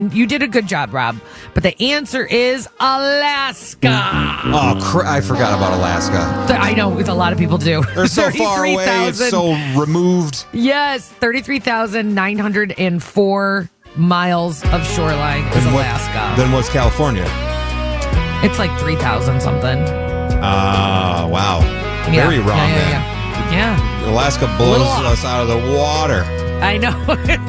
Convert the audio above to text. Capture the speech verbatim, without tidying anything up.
You did a good job, Rob. But the answer is Alaska. Oh, cr- I forgot about Alaska. I know, a lot of people do. They're so far away. It's so removed. Yes, thirty-three thousand nine hundred four miles of shoreline is Then what- Alaska. Then what's California? It's like three thousand something. Ah, uh, wow. Yeah. Very wrong yeah, then. yeah, yeah. yeah. Alaska blows us out of the water. I know.